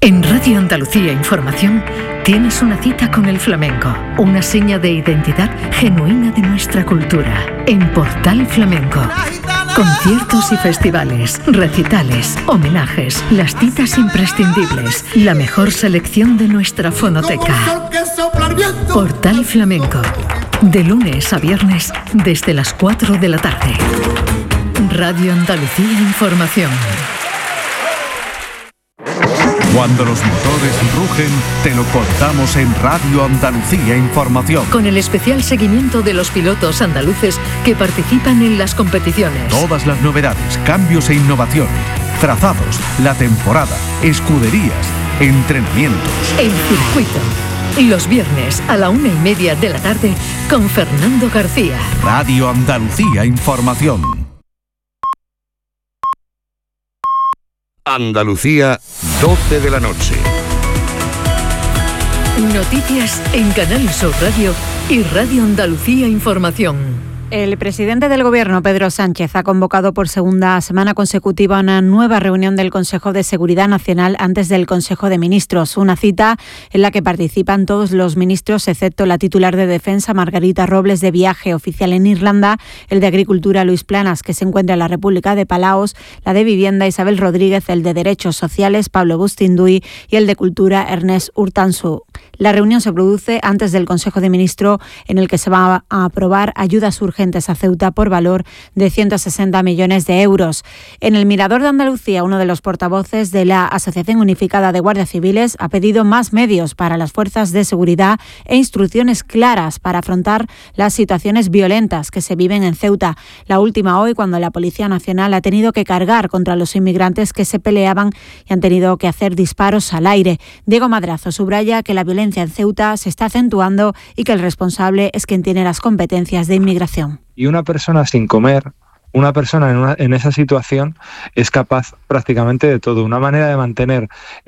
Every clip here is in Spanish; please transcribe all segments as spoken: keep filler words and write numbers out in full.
En Radio Andalucía Información tienes una cita con el flamenco, una seña de identidad genuina de nuestra cultura. En Portal Flamenco, conciertos y festivales, recitales, homenajes, las citas imprescindibles, la mejor selección de nuestra fonoteca. Portal Flamenco, de lunes a viernes desde las cuatro de la tarde. Radio Andalucía Información. Cuando los motores rugen, te lo contamos en Radio Andalucía Información. Con el especial seguimiento de los pilotos andaluces que participan en las competiciones. Todas las novedades, cambios e innovaciones, trazados, la temporada, escuderías, entrenamientos. El circuito. Los viernes a la una y media de la tarde con Fernando García. Radio Andalucía Información. Andalucía, doce de la noche. Noticias en Canal Sur Radio y Radio Andalucía Información. El presidente del Gobierno, Pedro Sánchez, ha convocado por segunda semana consecutiva una nueva reunión del Consejo de Seguridad Nacional antes del Consejo de Ministros. Una cita en la que participan todos los ministros, excepto la titular de Defensa, Margarita Robles, de viaje oficial en Irlanda, el de Agricultura, Luis Planas, que se encuentra en la República de Palaos, la de Vivienda, Isabel Rodríguez, el de Derechos Sociales, Pablo Bustinduy, y el de Cultura, Ernest Urtansú. La reunión se produce antes del Consejo de Ministros, en el que se va a aprobar ayudas urgentes a Ceuta por valor de ciento sesenta millones de euros. En el Mirador de Andalucía, uno de los portavoces de la Asociación Unificada de Guardias Civiles ha pedido más medios para las fuerzas de seguridad e instrucciones claras para afrontar las situaciones violentas que se viven en Ceuta. La última hoy, cuando la Policía Nacional ha tenido que cargar contra los inmigrantes que se peleaban y han tenido que hacer disparos al aire. Diego Madrazo subraya que la violencia en Ceuta se está acentuando y que el responsable es quien tiene las competencias de inmigración. Y una persona sin comer, una persona en, una, en esa situación es capaz prácticamente de todo. Una manera de mantener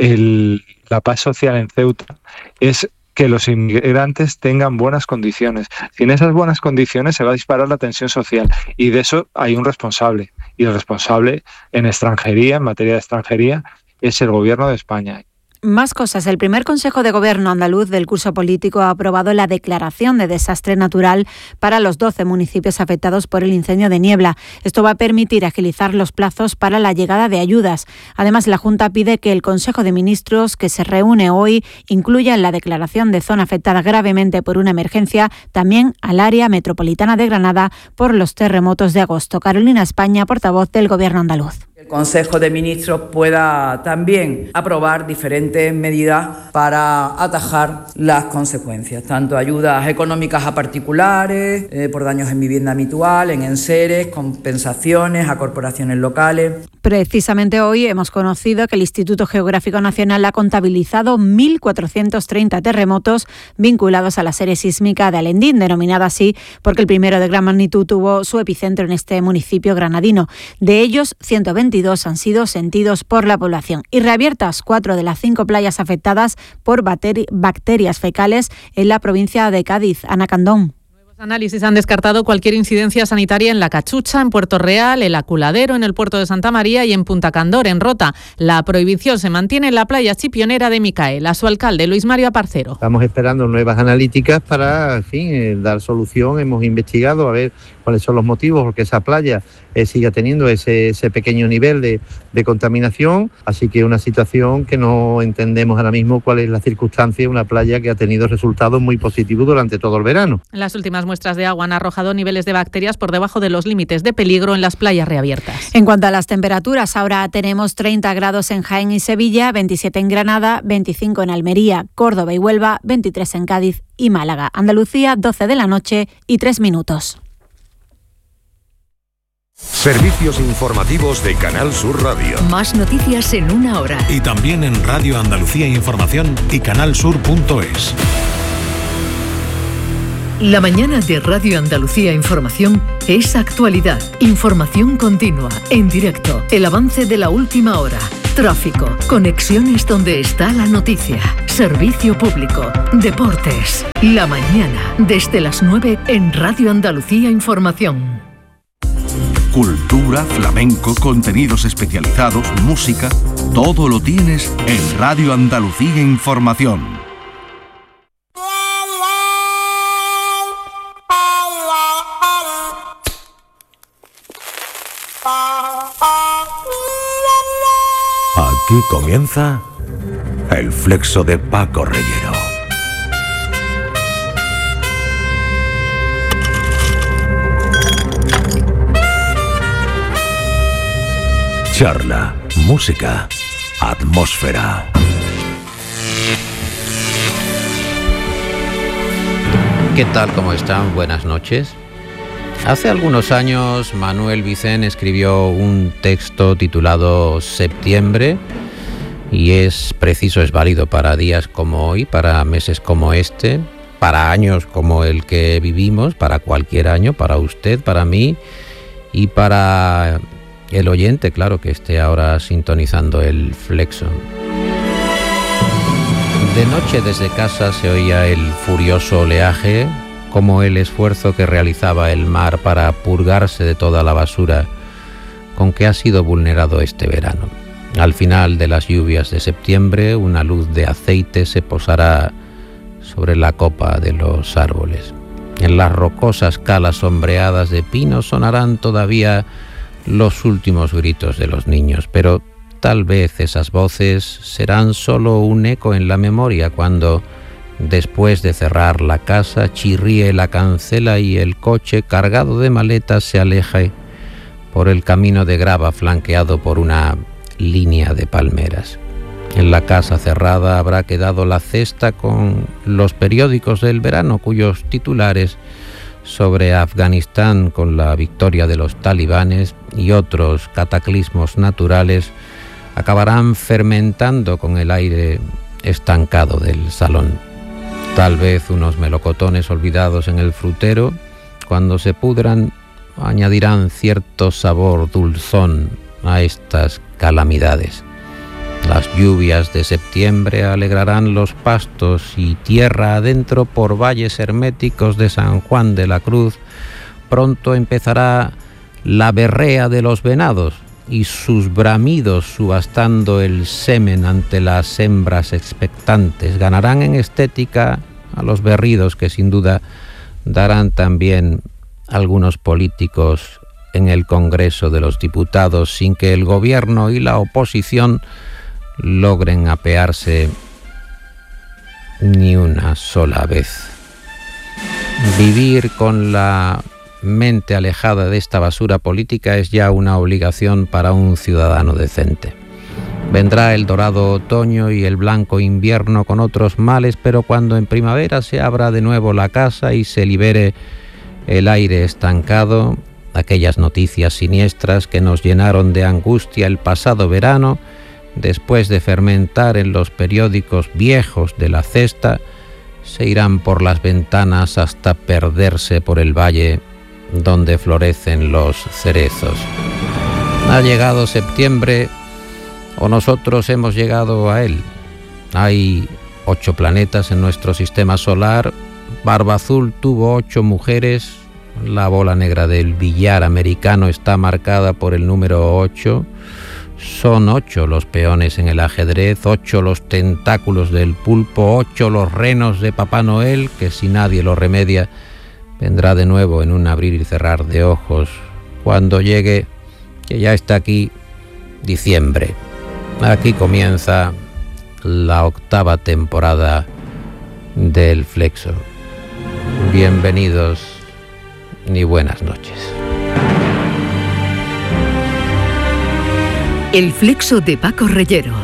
el, la paz social en Ceuta es que los inmigrantes tengan buenas condiciones. Sin esas buenas condiciones se va a disparar la tensión social y de eso hay un responsable. Y el responsable en extranjería, en materia de extranjería, es el Gobierno de España. Más cosas. El primer Consejo de Gobierno andaluz del curso político ha aprobado la declaración de desastre natural para los doce municipios afectados por el incendio de Niebla. Esto va a permitir agilizar los plazos para la llegada de ayudas. Además, la Junta pide que el Consejo de Ministros, que se reúne hoy, incluya en la declaración de zona afectada gravemente por una emergencia también al área metropolitana de Granada por los terremotos de agosto. Carolina España, portavoz del Gobierno andaluz. El Consejo de Ministros pueda también aprobar diferentes medidas para atajar las consecuencias, tanto ayudas económicas a particulares, eh, por daños en vivienda habitual, en enseres, compensaciones a corporaciones locales. Precisamente hoy hemos conocido que el Instituto Geográfico Nacional ha contabilizado mil cuatrocientos treinta terremotos vinculados a la serie sísmica de Alendín, denominada así porque el primero de gran magnitud tuvo su epicentro en este municipio granadino. De ellos, ciento veintidós han sido sentidos por la población y reabiertas cuatro de las cinco playas afectadas por bacteri- bacterias fecales en la provincia de Cádiz. Ana Candón. Análisis han descartado cualquier incidencia sanitaria en La Cachucha, en Puerto Real, El Aculadero, en el puerto de Santa María y en Punta Candor, en Rota. La prohibición se mantiene en la playa chipionera de Micael. A su alcalde, Luis Mario Aparcero. Estamos esperando nuevas analíticas para, en fin, eh, dar solución. Hemos investigado a ver cuáles son los motivos por que esa playa eh, siga teniendo ese, ese pequeño nivel de, de contaminación. Así que una situación que no entendemos ahora mismo cuál es la circunstancia de una playa que ha tenido resultados muy positivos durante todo el verano. Las últimas muestras de agua han arrojado niveles de bacterias por debajo de los límites de peligro en las playas reabiertas. En cuanto a las temperaturas, ahora tenemos treinta grados en Jaén y Sevilla, veintisiete en Granada, veinticinco en Almería, Córdoba y Huelva, veintitrés en Cádiz y Málaga. Andalucía, doce de la noche y tres minutos. Servicios informativos de Canal Sur Radio. Más noticias en una hora. Y también en Radio Andalucía Información y canalsur punto es. La mañana de Radio Andalucía Información es actualidad, información continua, en directo, el avance de la última hora, tráfico, conexiones donde está la noticia, servicio público, deportes. La mañana, desde las nueve en Radio Andalucía Información. Cultura, flamenco, contenidos especializados, música, todo lo tienes en Radio Andalucía Información. Aquí comienza el flexo de Paco Reyero. Charla, música, atmósfera. ¿Qué tal? ¿Cómo están? Buenas noches. Hace algunos años Manuel Vicent escribió un texto titulado Septiembre y es preciso, es válido para días como hoy, para meses como este, para años como el que vivimos, para cualquier año, para usted, para mí y para el oyente, claro, que esté ahora sintonizando el flexo. De noche desde casa se oía el furioso oleaje, como el esfuerzo que realizaba el mar para purgarse de toda la basura con que ha sido vulnerado este verano. Al final de las lluvias de septiembre, una luz de aceite se posará sobre la copa de los árboles. En las rocosas calas sombreadas de pino sonarán todavía los últimos gritos de los niños, pero tal vez esas voces serán solo un eco en la memoria cuando, después de cerrar la casa, chirríe la cancela y el coche cargado de maletas se aleje por el camino de grava flanqueado por una línea de palmeras. En la casa cerrada habrá quedado la cesta con los periódicos del verano, cuyos titulares sobre Afganistán con la victoria de los talibanes y otros cataclismos naturales acabarán fermentando con el aire estancado del salón. Tal vez unos melocotones olvidados en el frutero, cuando se pudran, añadirán cierto sabor dulzón a estas calamidades. Las lluvias de septiembre alegrarán los pastos y tierra adentro por valles herméticos de San Juan de la Cruz. Pronto empezará la berrea de los venados y sus bramidos subastando el semen ante las hembras expectantes. Ganarán en estética a los berridos que sin duda darán también algunos políticos en el Congreso de los Diputados, sin que el gobierno y la oposición logren apearse ni una sola vez. Vivir con la mente alejada de esta basura política es ya una obligación para un ciudadano decente. Vendrá el dorado otoño y el blanco invierno con otros males, pero cuando en primavera se abra de nuevo la casa y se libere el aire estancado, aquellas noticias siniestras que nos llenaron de angustia el pasado verano, después de fermentar en los periódicos viejos de la cesta, se irán por las ventanas hasta perderse por el valle donde florecen los cerezos. Ha llegado septiembre, o nosotros hemos llegado a él. Hay ocho planetas en nuestro sistema solar. Barba Azul tuvo ocho mujeres. La bola negra del billar americano está marcada por el número ocho. Son ocho los peones en el ajedrez, ocho los tentáculos del pulpo, ocho los renos de Papá Noel, que si nadie lo remedia, vendrá de nuevo en un abrir y cerrar de ojos, cuando llegue, que ya está aquí, diciembre. Aquí comienza la octava temporada del Flexo. Bienvenidos y buenas noches. El Flexo de Paco Reyero.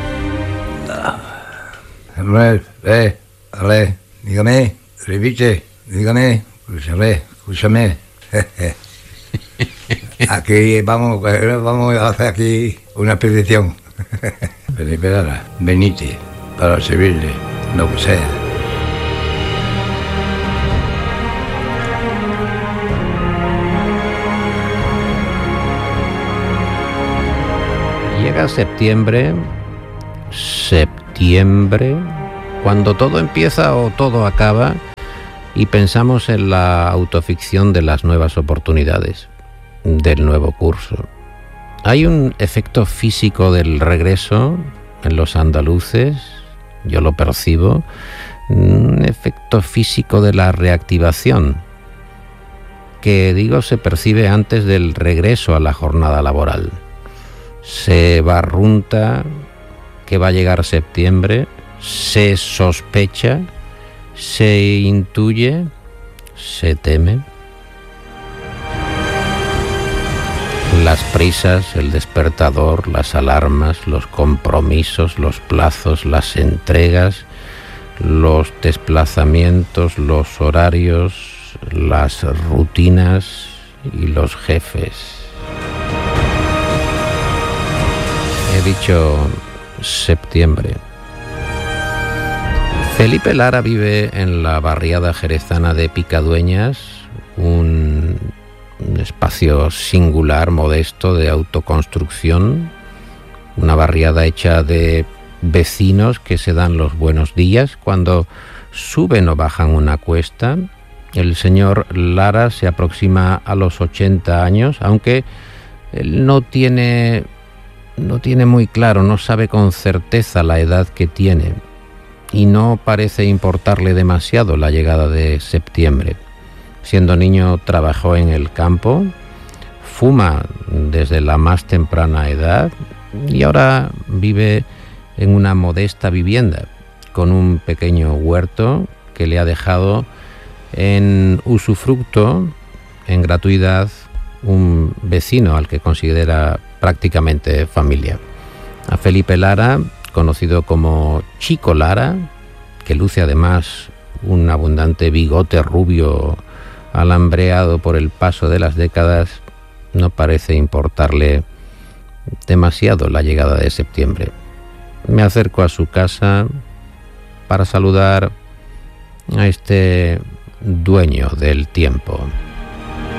Manuel, eh, ale, dígame, Riviche, dígame, escúchame, escúchame. Aquí vamos, vamos a hacer aquí una petición. Felipe, venite para servirle, lo que sea. Llega septiembre, septiembre, cuando todo empieza o todo acaba y pensamos en la autoficción de las nuevas oportunidades. del nuevo curso. Hay un efecto físico del regreso en los andaluces, yo lo percibo, un efecto físico de la reactivación, que digo se percibe antes del regreso a la jornada laboral. Se barrunta que va a llegar septiembre, se sospecha, se intuye, se teme. Las prisas, el despertador, las alarmas, los compromisos, los plazos, las entregas, los desplazamientos, los horarios, las rutinas y los jefes. He dicho septiembre. Felipe Lara vive en la barriada jerezana de Picadueñas, un, un espacio singular, modesto, de autoconstrucción, una barriada hecha de vecinos que se dan los buenos días cuando suben o bajan una cuesta. El señor Lara se aproxima a los ochenta años, aunque él no tiene, no tiene muy claro, no sabe con certeza la edad que tiene, y no parece importarle demasiado la llegada de septiembre. Siendo niño trabajó en el campo, fuma desde la más temprana edad y ahora vive en una modesta vivienda con un pequeño huerto que le ha dejado en usufructo, en gratuidad, un vecino al que considera prácticamente familia. A Felipe Lara, conocido como Chico Lara, que luce además un abundante bigote rubio alambreado por el paso de las décadas, no parece importarle demasiado la llegada de septiembre. Me acerco a su casa para saludar a este dueño del tiempo.